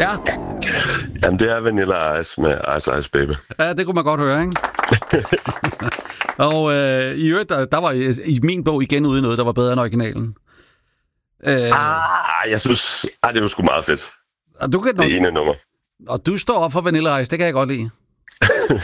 Ja. Jamen, det er Vanilla Ice med Ice Ice Baby. Ja, det kunne man godt høre, ikke? Og i øvrigt, der var i min bog igen ude noget, der var bedre end originalen. Jeg synes... det var sgu meget fedt. Og du kan Det ene nummer. Og du står op for Vanilla Ice, det kan jeg godt lide.